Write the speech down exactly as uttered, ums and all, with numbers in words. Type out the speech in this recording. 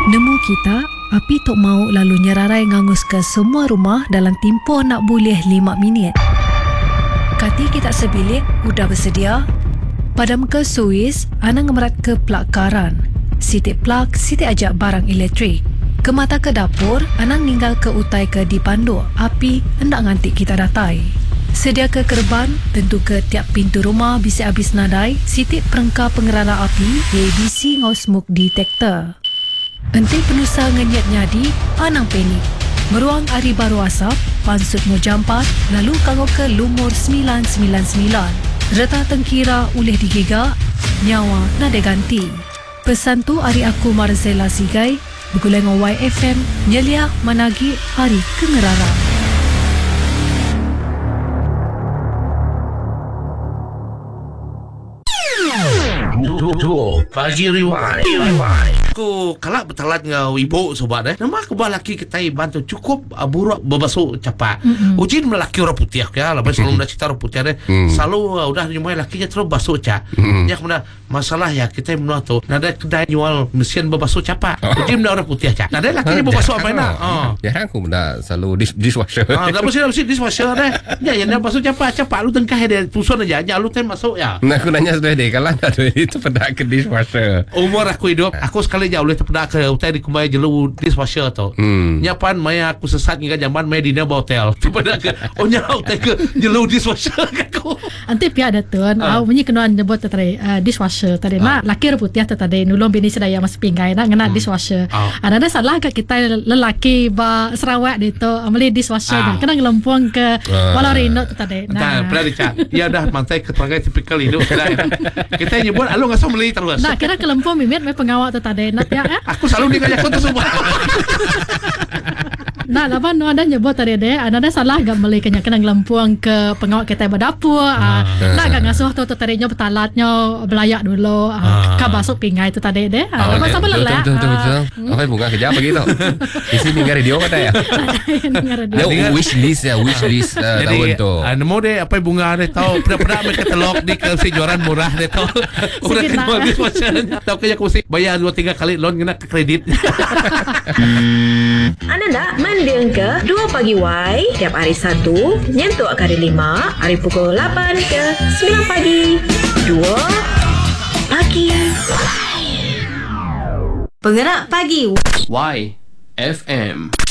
Nemu kita, api tok mau lalu nyerarai ngangus ke semua rumah dalam tempoh nak boleh lima minit. Kati kita sebilik, udah bersedia? Padam ke Suis, anang ngemerat ke plak karan. Sitik plak, sitik ajak barang elektrik. Ke mata ke dapur, anang ninggal ke utai ke dipandu. Api hendak ngantik kita datai. Sedia ke kerban, tentu ke tiap pintu rumah bisa habis nadai, sitik perengkah pengerala api, A B C ngau smoke detector. Enti penusa ngenyat nyadi, anang penik. Meruang hari baru asap, pansut mau jampat, lalu kanggo ke lumur sembilan sembilan sembilan. Reta tengkira ulih digigak, nyawa nade ganti. Pesan tu hari aku Marzela Sigai, berguleng Y F M, nyelia managi hari kengerara. Duo Pagi Rewind. Aku kalak bertalat ngau ibu sobat eh. Nama aku bah laki ketai bantu cukup uh, buruk berbasuh cepat. Mm-hmm. Ujin melaki orang putih ya. Lepas selalu nak cerita orang putih deh. Mm. Selalu uh, udah nyumai lakinya terus basuh cak. Mm. Ya kemudian masalah ya kita menua tu. Nada kedai jual mesin berbasuh cepat. Ujin menua orang putih cak. Nada lakinya berbasuh apa nak? Oh. Ya aku mendak selalu dis- dishwasher. Ah, dah mesti mesti dishwasher deh. Ya yang dia basuh cepat cepat lu tengkah dia tusun aja. Ya lu tem masuk ya. Nah aku nanya sudah deh kalau ada itu pada ke dishwasher. Umur aku hidup, aku sekali jauh boleh terpeda ke hotel di kumai jelu dishwasher tu. Hmm. Nyapan maya aku sesat hingga zaman maya di Neba Hotel. Terpeda ke oh nya hotel ke jelu dishwasher aku. Anti pihak ada tuan, uh. au bunyi kenuan nyebut tadi uh, dishwasher tadi. Uh. Mak laki putih tadi nulung bini sedaya mas pinggai nak ngena hmm. dishwasher. Uh. Ada salah ke kita lelaki ba Sarawak di tu ameli dishwasher uh. kena ngelempuang ke uh. walau rino tadi. Nah, pernah dicat. Ya dah mantai keterangan tipikal hidup. Kita nyebut alu ngasau meli terus. Nah, kira kelempung mimit me pengawal tu tadi. Nak ya. Aku selalu dikajak tu semua. Nah, lapan no ada nyebut tadi deh, ada salah gak beli kena kena ngelempuang ke pengawal kita berdapur. Ah, nak gak ngasuh tu tadinya betalatnya belayak dulu. Ah, ka basuk pingai tu tadi deh. Ah, lepas apa lelah. Betul betul betul. Apa bunga kerja begitu? Di sini dengar radio kata ya. Ada wish list ya, wish list tahun tu. Jadi, nemu deh apa bunga deh tahu pernah-pernah mereka telok di kelsi juaran murah deh tahu. Udah kenal di pasaran. Tahu kayak aku sih bayar dua tiga kali loan kena kredit. Anda nak mandeng ke dua Pagi Y tiap hari Sabtu nyentuk hari lima hari pukul lapan ke sembilan pagi. dua Pagi Penggerak Pagi Y F M.